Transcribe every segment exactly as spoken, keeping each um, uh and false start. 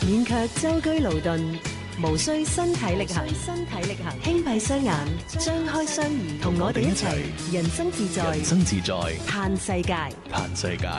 免卻舟車勞頓，無需身體力行，身體力行，輕閉雙眼，張開雙耳，同我哋一齊人生自在， 人生自在， 嘆世界， 嘆世界。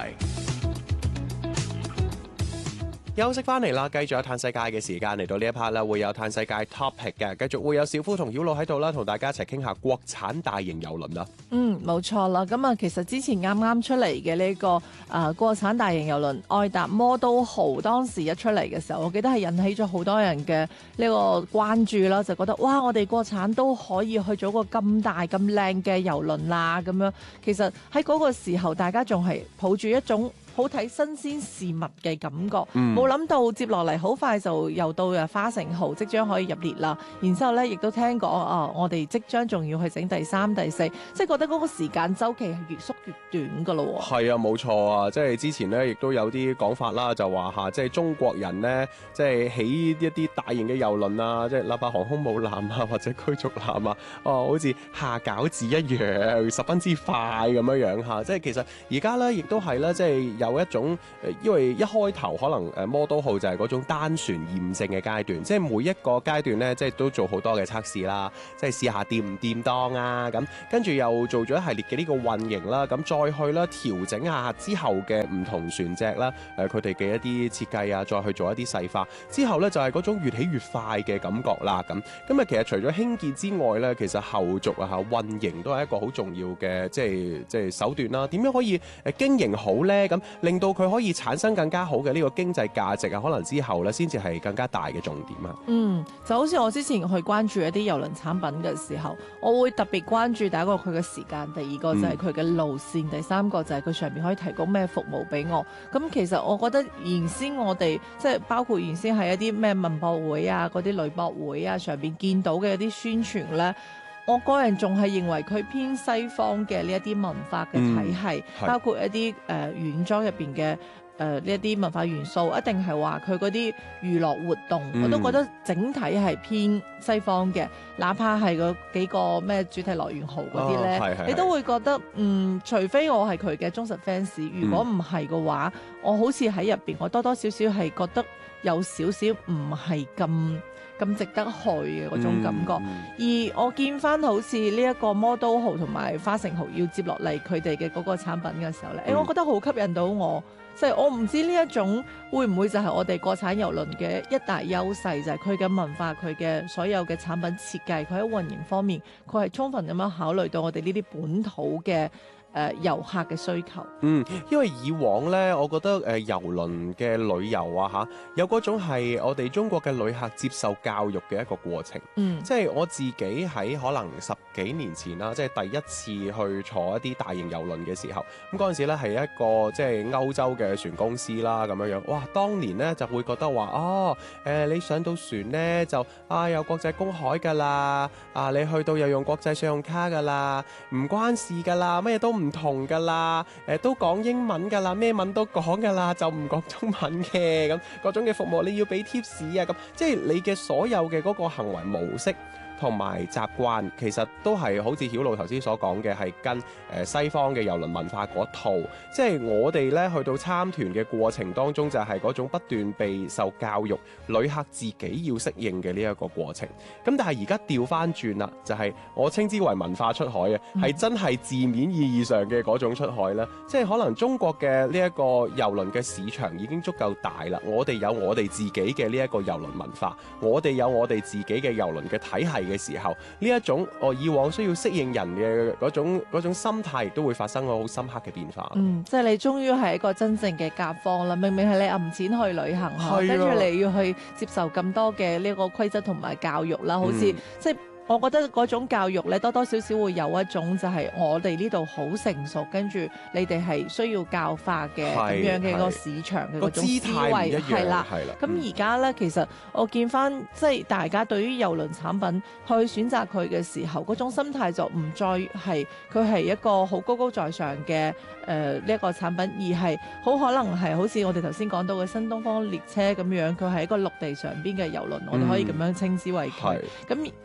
休息翻嚟啦，繼續有嘆世界嘅時間，嚟到呢一 part 啦，會有嘆世界 topic 嘅，繼續會有小夫同曉露喺度啦，同大家一齊傾下國產大型郵輪啦。 嗯，冇錯啦。咁啊，其實之前啱啱出嚟嘅呢個啊、呃、國產大型郵輪愛達魔都號，當時一出嚟嘅時候，我記得係引起咗好多人嘅呢個關注啦，就覺得哇，我哋國產都可以去做個咁大咁靚嘅郵輪啦，咁樣。其實喺嗰個時候，大家仲係抱住一種好睇新鮮事物嘅感覺，冇諗、嗯、到接落嚟好快就又到啊花城號即將可以入列啦。然之後咧，亦都聽講啊，我哋即將仲要去整第三、第四，即係覺得嗰個時間週期係越縮越短噶咯。係啊，冇錯啊，即係之前咧亦都有啲講法啦，就話嚇，即係中國人咧，即係起一啲大型嘅郵輪啊，即係哪怕航空母艦啊，或者驅逐艦啊，哦，好似下餃子一樣，十分之快咁樣樣嚇。即係其實而家咧，亦都係咧，即係有一種誒，因為一開頭可能誒魔都號就係嗰種單船驗證嘅階段，即係每一個階段咧，即係都做好多嘅測試啦，即係試下掂唔掂當啊，咁跟住又做咗一系列嘅呢個運營啦，咁再去啦調整下之後嘅唔同船隻啦，誒佢哋嘅一啲設計啊，再去做一啲細化，之後咧就係嗰種越起越快嘅感覺啦，咁咁啊其實除咗興建之外咧，其實後續啊嚇運營都係一個好重要嘅即係即係手段啦，點樣可以誒經營好咧咁？令到佢可以產生更加好嘅呢個經濟價值啊，可能之後咧先至係更加大嘅重點啊。 嗯，就好似我之前去關注一啲郵輪產品嘅時候，我會特別關注第一個佢嘅時間，第二個就係佢嘅路線，嗯、第三個就係佢上面可以提供咩服務俾我。咁其實我覺得原先我哋即係包括原先係一啲咩文博會啊、嗰啲旅博會啊上邊見到嘅一啲宣傳咧。我個人仲係認為佢偏西方嘅呢一啲文化嘅體系，嗯、包括一啲誒軟裝入邊嘅誒呢一啲文化元素，一定係話佢嗰啲娛樂活動，嗯、我都覺得整體係偏西方嘅。哪怕係嗰幾個咩主題樂園號嗰啲咧，哦、你都會覺得嗯，除非我係佢嘅忠實 fans，如果唔係嘅話，嗯、我好似喺入邊，我多多少少係覺得有少少唔係咁。咁值得去嘅嗰種感覺，嗯嗯、而我見翻好似呢一個魔都號同埋花城號要接落嚟佢哋嘅嗰個產品嘅時候咧，誒、嗯，我覺得好吸引到我，即係我唔知呢一種會唔會就係我哋國產郵輪嘅一大優勢，就係佢嘅文化、佢嘅所有嘅產品設計，佢喺運營方面，佢係充分咁樣考慮到我哋呢啲本土嘅。誒、呃、遊客嘅需求， 嗯，因為以往呢，我覺得誒、呃、郵輪嘅旅遊啊嚇，有嗰種係我哋中國嘅旅客接受教育嘅一個過程，嗯，即係我自己喺可能十幾年前啦，即係第一次去坐一啲大型郵輪嘅時候，咁嗰陣時咧係一個即係歐洲嘅船公司啦，咁樣樣，哇！當年呢就會覺得話，哦，誒、呃、你上到船呢，就啊有國際公海㗎啦，啊你去到又用國際信用卡㗎啦，唔關事㗎啦，乜嘢都唔唔同噶啦，誒、呃、都講英文噶啦，咩文都講噶啦，就唔講中文嘅咁，各種嘅服務你要俾 tips 啊，咁即係你嘅所有嘅嗰個行為模式同埋習慣，其實都係好似曉露頭先所講嘅，係跟誒、呃、西方嘅郵輪文化嗰套，即係我哋咧去到參團嘅過程當中，就係嗰種不斷被受教育，旅客自己要適應嘅呢一個過程。咁但係而家調翻轉啦，就係、是、我稱之為文化出海啊，係、嗯、真係字面意義上嘅嗰種出海啦。即係可能中國嘅呢一個郵輪嘅市場已經足夠大啦，我哋有我哋自己嘅呢一個郵輪文化，我哋有我哋自己嘅郵輪嘅體系嘅時候，呢一種我以往需要適應人嘅嗰種嗰種心態，亦都會發生個好深刻嘅變化。嗯， 即係你終於係一個真正嘅甲方啦，明明係你揞錢去旅行，跟住你要去接受咁多嘅呢個規則同埋教育啦，好似、嗯、即係。我覺得嗰種教育咧，多多少少會有一種就係我哋呢度好成熟，跟住你哋係需要教化嘅咁樣嘅個市場嘅嗰種思維，係啦。咁而家咧，其實我見翻即係大家對於郵輪產品去選擇佢嘅時候，嗰種心態就唔再係佢係一個好高高在上嘅誒呢一個產品，而係好可能係好似我哋頭先講到嘅新東方列車咁樣，佢係一個陸地上邊嘅郵輪，我哋可以咁樣稱之為佢。咁郵輪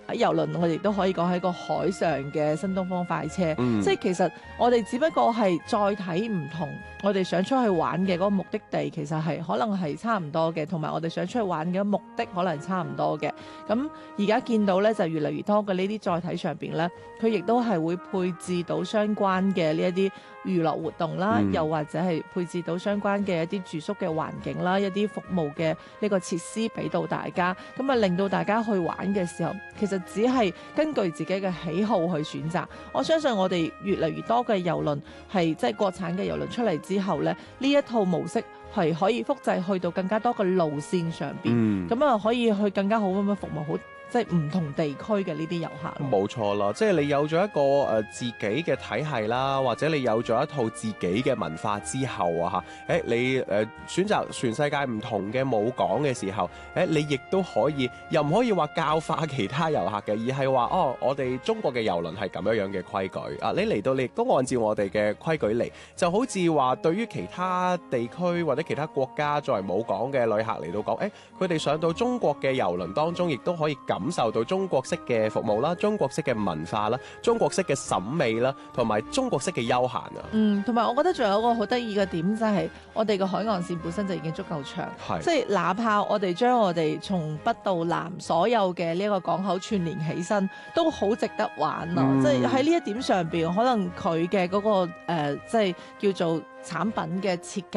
輪，我哋都可以講係一個海上嘅新東方快車。 嗯、 即係其實我哋只不過係載體唔同，我哋想出去玩嘅嗰個目的地其實係可能係差唔多嘅，同埋我哋想出去玩嘅目的可能差唔多嘅。咁而家見到咧就越嚟越多嘅呢啲載體上邊咧，佢亦都係會配置到相關嘅呢一啲娛樂活動啦，嗯、又或者係配置到相關嘅一啲住宿嘅環境啦，一啲服務嘅呢個設施俾到大家，咁啊令到大家去玩嘅時候，其實只係根據自己嘅喜好去選擇。我相信我哋越嚟越多嘅郵輪係即係國產嘅郵輪出嚟之後咧，呢一套模式係可以複製去到更加多嘅路線上邊，咁啊、嗯、可以去更加好咁樣服務好即係唔同地區嘅呢啲遊客。 冇錯啦，即係你有咗一個誒、呃、自己嘅體系啦，或者你有咗一套自己嘅文化之後啊嚇，誒你誒、呃、選擇全世界唔同嘅母港嘅時候，誒你亦都可以，又唔可以話教化其他遊客嘅，而係話哦，我哋中國嘅郵輪係咁樣樣嘅規矩啊，你嚟到你亦都按照我哋嘅規矩嚟，就好似話對於其他地區或者其他國家作為母港嘅旅客嚟到講，誒佢哋上到中國嘅郵輪當中，亦都可以感受到中國式嘅服務啦、中國式嘅文化啦、中國式嘅審美啦，同埋中國式嘅休閒啊。 嗯，同埋我覺得仲有一個好得意嘅點就係、是、我哋嘅海岸線本身就已經足夠長，是即係哪怕我哋將我哋從北到南所有嘅呢一個港口串連起身，都好值得玩咯。嗯、即係喺呢一點上邊，可能佢嘅嗰個誒、呃，即係叫做產品嘅設計。